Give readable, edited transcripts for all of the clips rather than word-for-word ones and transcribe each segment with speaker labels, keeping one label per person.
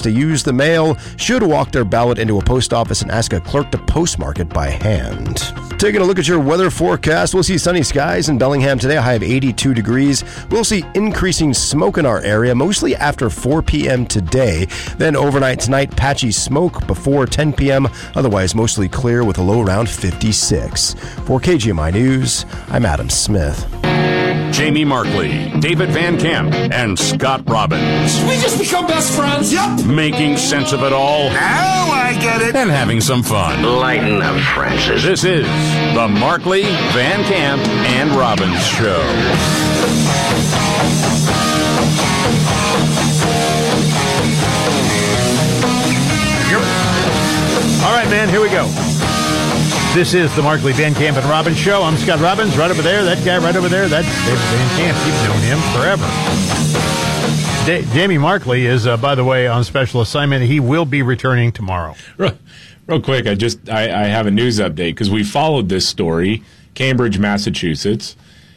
Speaker 1: to use the mail should walk their ballot into a post office and ask a clerk to postmark it by hand. Taking a look at your weather forecast, we'll see sunny skies in Bellingham today, a high of 82 degrees. We'll see increasing smoke in our area, mostly after 4 p.m. today. Then overnight tonight, patchy smoke before 10 p.m., otherwise mostly clear with a low around 56. For KGMI News, I'm Adam Smith.
Speaker 2: Jamie Markley, David Van Camp, and Scott Robbins.
Speaker 3: We just become best friends. Yep.
Speaker 2: Making sense of it all.
Speaker 3: Now I get it.
Speaker 2: And having some fun.
Speaker 4: Lighten up, Francis.
Speaker 2: This is the Markley, Van Camp, and Robbins Show.
Speaker 5: All right, man, here we go. This is the Markley, Van Camp, and Robbins Show. I'm Scott Robbins, right over there. That guy right over there, that's David Van Camp. You've known him forever. Jamie Markley is, by the way, on special assignment. He will be returning tomorrow.
Speaker 6: Real quick, I have a news update because we followed this story, Cambridge, Massachusetts,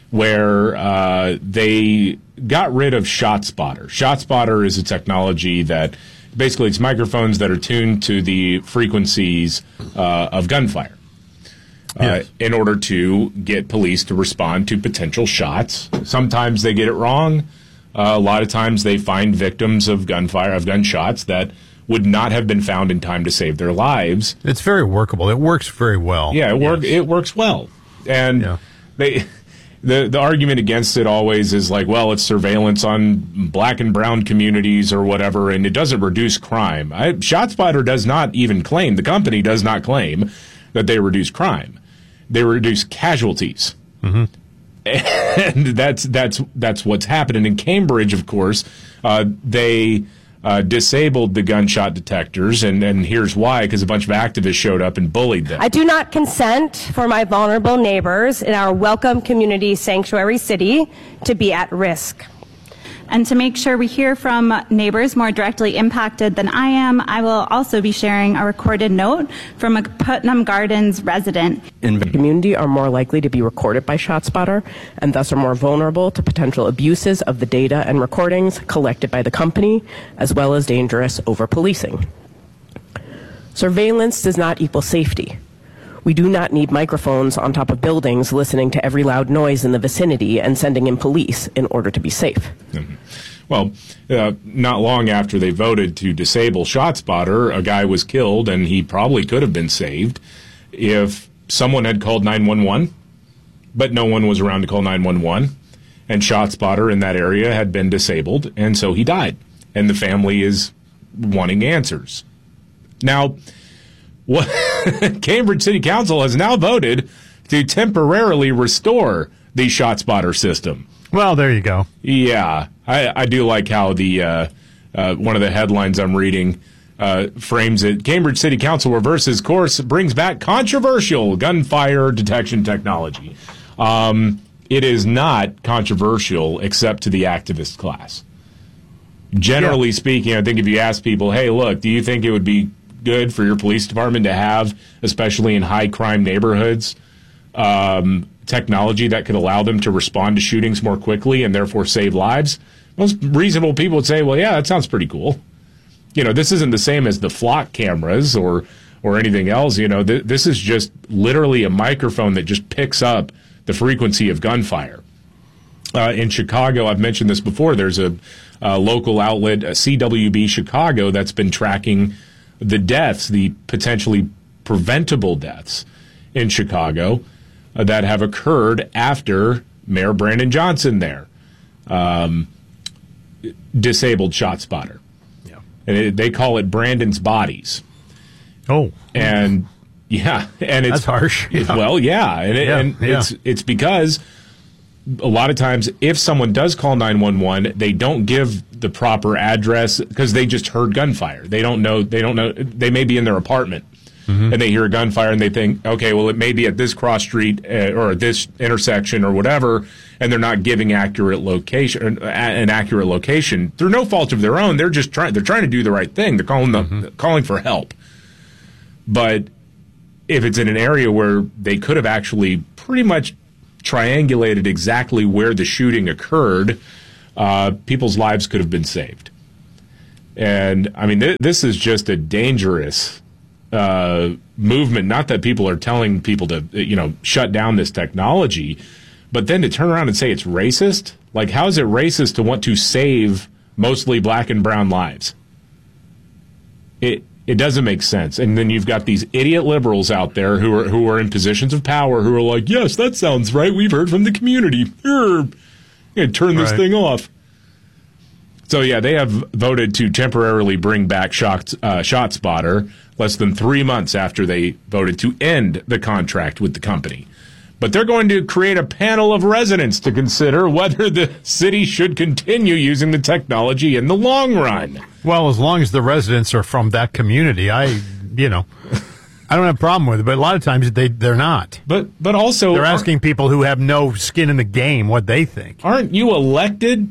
Speaker 6: where they got rid of ShotSpotter. ShotSpotter is a technology that basically it's microphones that are tuned to the frequencies of gunfire.
Speaker 5: Yes.
Speaker 6: In order to get police to respond to potential shots. Sometimes they get it wrong. A lot of times they find victims of gunshots that would not have been found in time to save their lives.
Speaker 5: It's very workable. It works very well.
Speaker 6: Yeah, it works well. And the argument against it always is like, well, it's surveillance on black and brown communities or whatever, and it doesn't reduce crime. ShotSpotter does not even claim, the company does not claim that they reduce crime. They reduce casualties.
Speaker 5: Mm-hmm.
Speaker 6: And that's what's happening. In Cambridge, of course, they disabled the gunshot detectors, and here's why, because a bunch of activists showed up and bullied them.
Speaker 7: I do not consent for my vulnerable neighbors in our welcome community sanctuary city to be at risk.
Speaker 8: And to make sure we hear from neighbors more directly impacted than I am, I will also be sharing a recorded note from a Putnam Gardens resident.
Speaker 9: In the community are more likely to be recorded by ShotSpotter and thus are more vulnerable to potential abuses of the data and recordings collected by the company, as well as dangerous over-policing. Surveillance does not equal safety. We do not need microphones on top of buildings listening to every loud noise in the vicinity and sending in police in order to be safe.
Speaker 6: Mm-hmm. Well, not long after they voted to disable ShotSpotter, a guy was killed, and he probably could have been saved if someone had called 911, but no one was around to call 911, and ShotSpotter in that area had been disabled, and so he died. And the family is wanting answers. Now, what Cambridge City Council has now voted to temporarily restore the ShotSpotter system.
Speaker 5: Well, there you go.
Speaker 6: Yeah, I do like how the one of the headlines I'm reading frames it. Cambridge City Council reverses course, brings back controversial gunfire detection technology. It is not controversial except to the activist class. Generally speaking, I think if you ask people, hey, look, do you think it would be good for your police department to have, especially in high crime neighborhoods, technology that could allow them to respond to shootings more quickly and therefore save lives? Most reasonable people would say, well, yeah, that sounds pretty cool. You know, this isn't the same as the flock cameras or anything else. You know, this is just literally a microphone that just picks up the frequency of gunfire. In Chicago, I've mentioned this before, there's a local outlet, CWB Chicago, that's been tracking the deaths, the potentially preventable deaths in Chicago that have occurred after Mayor Brandon Johnson there disabled ShotSpotter.
Speaker 5: Yeah.
Speaker 6: And they call it Brandon's Bodies.
Speaker 5: Oh.
Speaker 6: And yeah, and it's
Speaker 5: that's harsh. Yeah.
Speaker 6: Well, yeah, and it's because a lot of times if someone does call 911, they don't give the proper address because they just heard gunfire. They don't know. They may be in their apartment and they hear a gunfire and they think, okay, well, it may be at this cross street or this intersection or whatever, and they're not giving an accurate location through no fault of their own. They're just trying to do the right thing. They're calling for help. But if it's in an area where they could have actually pretty much triangulated exactly where the shooting occurred, people's lives could have been saved. And, I mean, this is just a dangerous movement. Not that people are telling people to, shut down this technology, but then to turn around and say it's racist? Like, how is it racist to want to save mostly black and brown lives? It doesn't make sense. And then you've got these idiot liberals out there who are in positions of power who are like, yes, that sounds right. We've heard from the community. Turn this thing off. So, yeah, they have voted to temporarily bring back ShotSpotter less than 3 months after they voted to end the contract with the company. But they're going to create a panel of residents to consider whether the city should continue using the technology in the long run.
Speaker 5: Well, as long as the residents are from that community, I don't have a problem with it. But a lot of times they're not.
Speaker 6: But also
Speaker 5: they're asking people who have no skin in the game what they think.
Speaker 6: Aren't you elected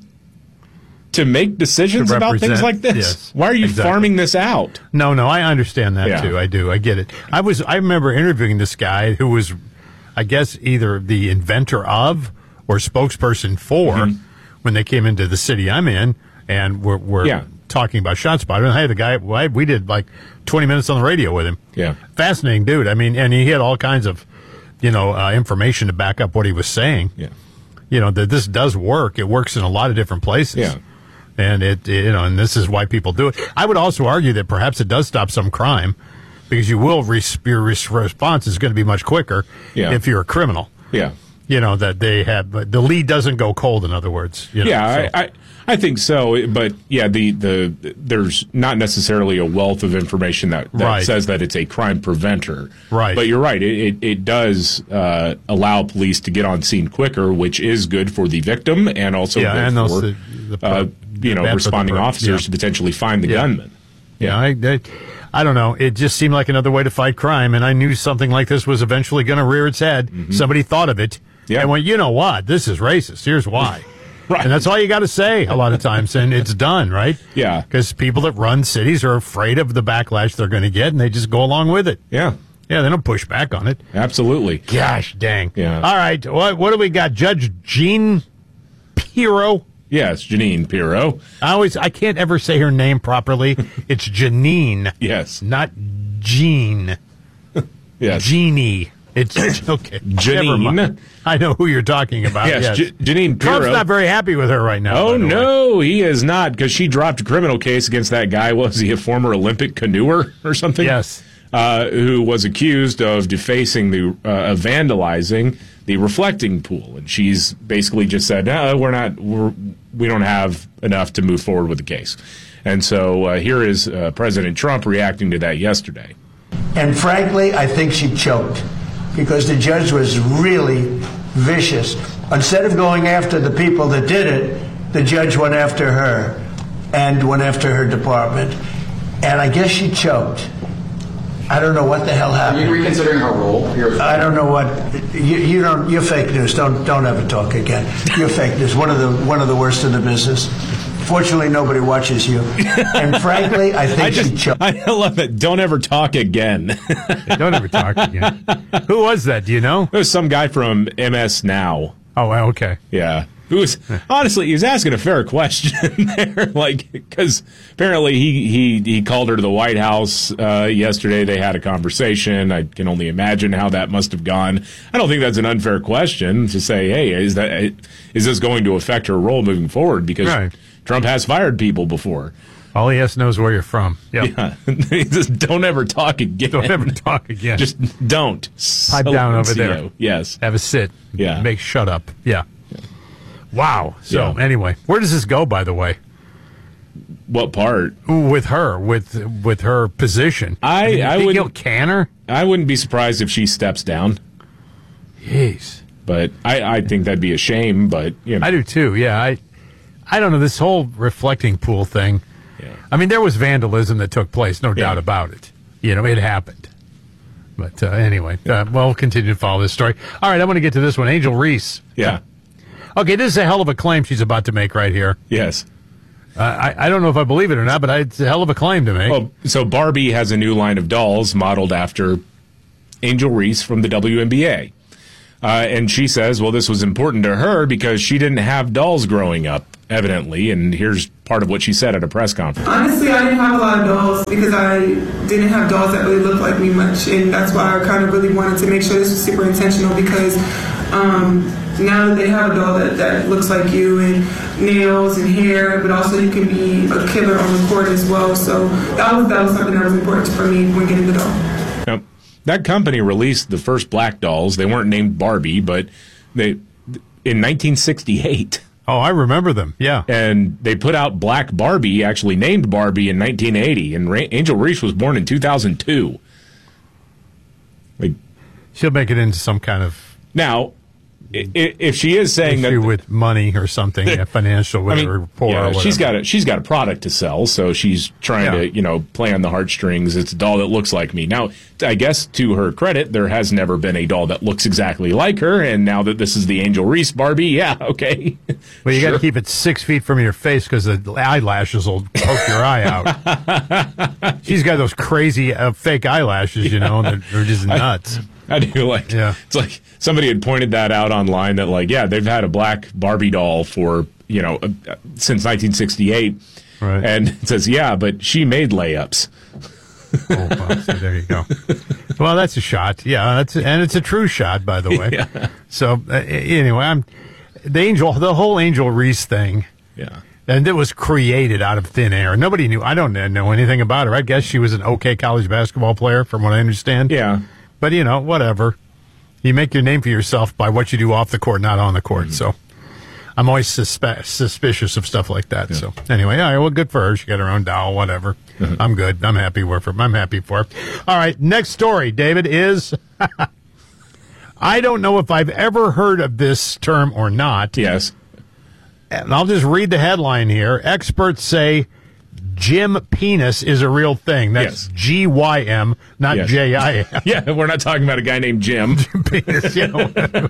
Speaker 6: to make decisions about things like this?
Speaker 5: Yes,
Speaker 6: why are you farming this out?
Speaker 5: No, I understand that too. I do. I get it. I remember interviewing this guy who was, I guess, either the inventor of or spokesperson for when they came into the city I'm in, and we're talking about ShotSpotter. And hey, the guy, we did like 20 minutes on the radio with him.
Speaker 6: Yeah,
Speaker 5: fascinating dude. I mean, and he had all kinds of, information to back up what he was saying.
Speaker 6: Yeah,
Speaker 5: that this does work. It works in a lot of different places.
Speaker 6: Yeah.
Speaker 5: And and this is why people do it. I would also argue that perhaps it does stop some crime, because your response is going to be much quicker
Speaker 6: if
Speaker 5: you're a criminal.
Speaker 6: Yeah.
Speaker 5: That they have, the lead doesn't go cold, in other words.
Speaker 6: I think so. But yeah, there's not necessarily a wealth of information that says that it's a crime preventer.
Speaker 5: Right.
Speaker 6: But you're right. It does allow police to get on scene quicker, which is good for the victim and also good for responding officers to potentially find the gunman.
Speaker 5: Yeah, I don't know. It just seemed like another way to fight crime, and I knew something like this was eventually going to rear its head. Mm-hmm. Somebody thought of it and went, you know what? This is racist. Here's why.
Speaker 6: Right.
Speaker 5: And that's all you got to say a lot of times, and it's done, right?
Speaker 6: Yeah.
Speaker 5: Because people that run cities are afraid of the backlash they're going to get, and they just go along with it.
Speaker 6: Yeah.
Speaker 5: Yeah, they don't push back on it.
Speaker 6: Absolutely.
Speaker 5: Gosh dang.
Speaker 6: Yeah.
Speaker 5: All right, what do we got? Judge Jean Pirro?
Speaker 6: Yes, Jeanine Pirro.
Speaker 5: I can't ever say her name properly. It's Janine.
Speaker 6: Yes.
Speaker 5: Not Jean.
Speaker 6: Yes.
Speaker 5: Jeannie. It's okay.
Speaker 6: Janine.
Speaker 5: I know who you're talking about.
Speaker 6: Yes. Jeanine Pirro.
Speaker 5: Trump's not very happy with her right now.
Speaker 6: Oh, no, he is not, because she dropped a criminal case against that guy. Was he a former Olympic canoer or something?
Speaker 5: Yes.
Speaker 6: Who was accused of defacing of vandalizing the reflecting pool, and she's basically just said, "No, we don't have enough to move forward with the case." And so here is President Trump reacting to that yesterday.
Speaker 4: And frankly, I think she choked, because the judge was really vicious. Instead of going after the people that did it, the judge went after her and went after her department, and I guess she choked. I don't know what the hell happened.
Speaker 10: Are you reconsidering her role?
Speaker 4: I don't know what you don't. You're fake news. Don't ever talk again. You're fake news. One of the worst in the business. Fortunately, nobody watches you. And frankly, I think she choked.
Speaker 6: I love it. Don't ever talk again.
Speaker 5: Don't ever talk again. Who was that? Do you know?
Speaker 6: It was some guy from MS Now.
Speaker 5: Oh, okay.
Speaker 6: Yeah. Who was honestly, he was asking a fair question there, because apparently he called her to the White House yesterday. They had a conversation. I can only imagine how that must have gone. I don't think that's an unfair question to say, hey, is this going to affect her role moving forward? Because Trump has fired people before.
Speaker 5: All he has to know is where you're from. Yep.
Speaker 6: Yeah. He just don't ever talk again.
Speaker 5: Don't ever talk again.
Speaker 6: Just don't.
Speaker 5: Pipe down over there.
Speaker 6: Yes.
Speaker 5: Have a sit.
Speaker 6: Yeah.
Speaker 5: Shut up. Yeah. Wow. So anyway, where does this go, by the way?
Speaker 6: What part?
Speaker 5: With her, with her position.
Speaker 6: I would
Speaker 5: can her.
Speaker 6: I wouldn't be surprised if she steps down.
Speaker 5: Jeez.
Speaker 6: But I think that'd be a shame. But
Speaker 5: I do too. Yeah. I don't know, this whole reflecting pool thing.
Speaker 6: Yeah.
Speaker 5: I mean, there was vandalism that took place, no doubt about it. It happened. But anyway, we'll continue to follow this story. All right, I want to get to this one. Angel Reese.
Speaker 6: Yeah.
Speaker 5: Okay, this is a hell of a claim she's about to make right here.
Speaker 6: Yes.
Speaker 5: I don't know if I believe it or not, but it's a hell of a claim to make.
Speaker 6: Well, so Barbie has a new line of dolls modeled after Angel Reese from the WNBA. And she says, well, this was important to her because she didn't have dolls growing up, evidently. And here's part of what she said at a press conference.
Speaker 10: Honestly, I didn't have a lot of dolls because I didn't have dolls that really looked like me much, and that's why I kind of really wanted to make sure this was super intentional, because now that they have a doll that looks like you, and nails and hair, but also you can be a killer on the court as well. So that was something that was important for me when getting the doll.
Speaker 6: Now, that company released the first black dolls. They weren't named Barbie, but in 1968.
Speaker 5: Oh, I remember them, yeah.
Speaker 6: And they put out Black Barbie, actually named Barbie, in 1980, and Angel Reese was born in 2002.
Speaker 5: She'll make it into some kind of...
Speaker 6: Now, if she is saying
Speaker 5: issue
Speaker 6: that
Speaker 5: with money or something, financial, whatever, poor,
Speaker 6: yeah,
Speaker 5: or whatever.
Speaker 6: she's got a product to sell, so she's trying to play on the heartstrings. It's a doll that looks like me. Now, I guess to her credit, there has never been a doll that looks exactly like her, and now that this is the Angel Reese Barbie, yeah, okay.
Speaker 5: Well, you got to keep it 6 feet from your face because the eyelashes will poke your eye out. She's got those crazy fake eyelashes, and they're just nuts.
Speaker 6: I do like. Yeah. It's like somebody had pointed that out online that they've had a black Barbie doll for since 1968,
Speaker 5: right? And
Speaker 6: it says but she made layups.
Speaker 5: Oh, well, so there you go. Well, that's a shot. Yeah, and it's a true shot, by the way.
Speaker 6: Yeah.
Speaker 5: So anyway, the whole Angel Reese thing.
Speaker 6: Yeah.
Speaker 5: And it was created out of thin air. Nobody knew. I don't know anything about her. I guess she was an okay college basketball player, from what I understand.
Speaker 6: Yeah.
Speaker 5: But, whatever. You make your name for yourself by what you do off the court, not on the court. Mm-hmm. So I'm always suspicious of stuff like that. Yeah. So anyway, all right, well, good for her. She got her own doll, whatever. Mm-hmm. I'm good. I'm happy for her. I'm happy for her. All right, next story, David, is I don't know if I've ever heard of this term or not.
Speaker 6: Yes.
Speaker 5: And I'll just read the headline here. Experts say Gym penis is a real thing. That's GYM, not JIM.
Speaker 6: Yeah, we're not talking about a guy named Jim.
Speaker 5: Gym penis,
Speaker 6: No.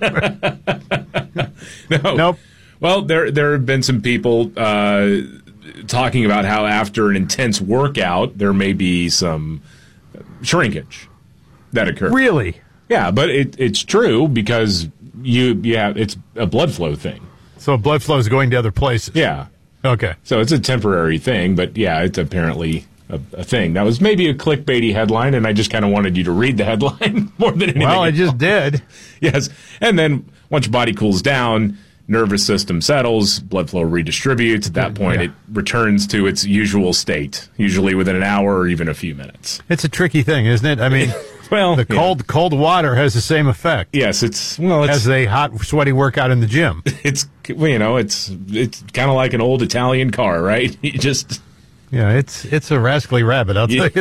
Speaker 5: Nope.
Speaker 6: Well, there have been some people talking about how after an intense workout, there may be some shrinkage that occurs.
Speaker 5: Really?
Speaker 6: Yeah, but it's true because it's a blood flow thing.
Speaker 5: So blood flow is going to other places.
Speaker 6: Yeah.
Speaker 5: Okay.
Speaker 6: So it's a temporary thing, but it's apparently a thing. That was maybe a clickbaity headline, and I just kind of wanted you to read the headline more than anything.
Speaker 5: Well, I just did.
Speaker 6: Yes. And then once your body cools down, nervous system settles, blood flow redistributes. At that point, it returns to its usual state, usually within an hour or even a few minutes.
Speaker 5: It's a tricky thing, isn't it? I mean...
Speaker 6: Well,
Speaker 5: the cold water has the same effect.
Speaker 6: Yes, it's
Speaker 5: as a hot, sweaty workout in the gym.
Speaker 6: It's it's kind of like an old Italian car, right? You just
Speaker 5: it's a rascally rabbit. I'll tell you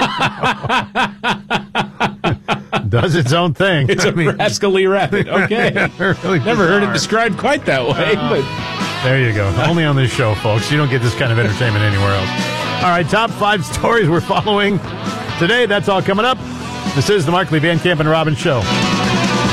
Speaker 5: that. Does its own thing.
Speaker 6: It's a rascally rabbit. Okay, never heard it described quite that way. But
Speaker 5: there you go. Only on this show, folks. You don't get this kind of entertainment anywhere else. All right, top 5 stories we're following today. That's all coming up. This is the Markley, Van Camp, and Robbins Show.